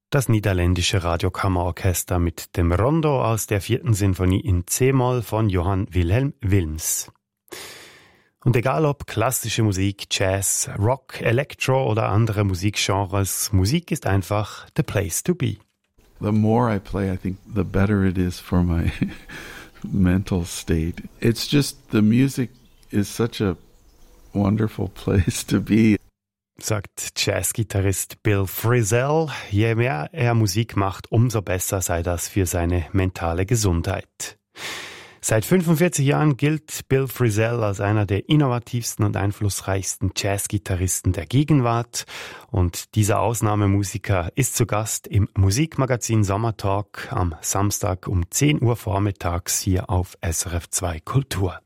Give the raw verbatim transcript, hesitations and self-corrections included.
Das niederländische Radiokammerorchester mit dem Rondo aus der vierten Sinfonie in C-Moll von Johann Wilhelm Wilms. Und egal ob klassische Musik, Jazz, Rock, Electro oder andere Musikgenres, Musik ist einfach the place to be. The more I play, I think the better it is for my mental state. It's just the music is such a wonderful place to be. Sagt Jazzgitarrist Bill Frisell. Je mehr er Musik macht, umso besser sei das für seine mentale Gesundheit. Seit fünfundvierzig Jahren gilt Bill Frisell als einer der innovativsten und einflussreichsten Jazzgitarristen der Gegenwart. Und dieser Ausnahmemusiker ist zu Gast im Musikmagazin Sommertalk am Samstag um zehn Uhr vormittags hier auf S R F zwei Kultur.